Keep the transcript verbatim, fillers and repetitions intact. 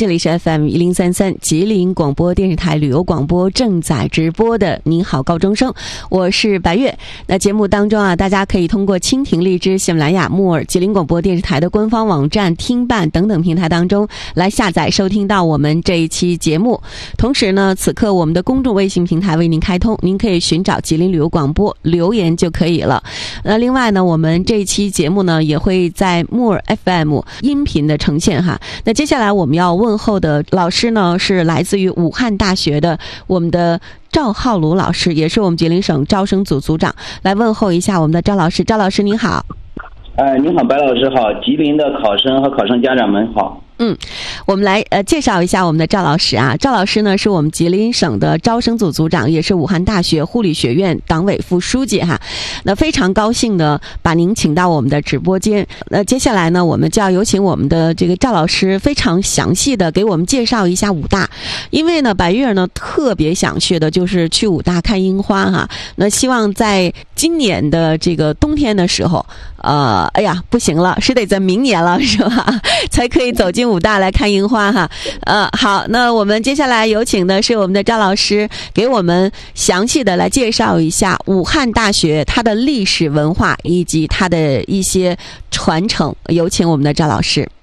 这里是 F M 一零三三吉林广播电视台旅游广播正在直播的您好高中生，我是白月。那节目当中啊，大家可以通过蜻蜓、荔枝、喜马拉雅、木耳、吉林广播电视台的官方网站、听办等等平台当中来下载收听到我们这一期节目。同时呢，此刻我们的公众微信平台为您开通，您可以寻找吉林旅游广播留言就可以了。那另外呢，我们这一期节目呢也会在木耳 F M 音频的呈现哈。那接下来我们要问候的老师呢，是来自于武汉大学的我们的赵浩鲁老师，也是我们吉林省招生组组长，来问候一下我们的赵老师。赵老师您好。 哎，您好，白老师好，吉林的考生和考生家长们好。 嗯，我们来呃介绍一下我们的赵老师啊。赵老师呢是我们吉林省的招生组组长，也是武汉大学护理学院党委副书记哈。那非常高兴的把您请到我们的直播间。那接下来呢，我们就要有请我们的这个赵老师非常详细的给我们介绍一下武大，因为呢白月呢特别想去的就是去武大看樱花哈。那希望在今年的这个冬天的时候，呃，哎呀不行了，是得在明年了是吧？才可以走进武大来看樱花哈。呃，好，那我们接下来有请的是我们的赵老师，给我们详细的来介绍一下武汉大学它的历史文化以及它的一些传承。有请我们的赵老师。